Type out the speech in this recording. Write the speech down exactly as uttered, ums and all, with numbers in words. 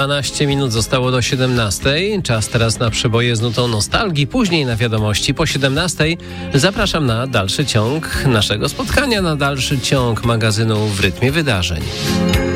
dwanaście minut zostało do siedemnastej. Czas teraz na przeboje z nutą nostalgii. Później na wiadomości po siedemnastej zapraszam na dalszy ciąg naszego spotkania, na dalszy ciąg magazynu W rytmie wydarzeń.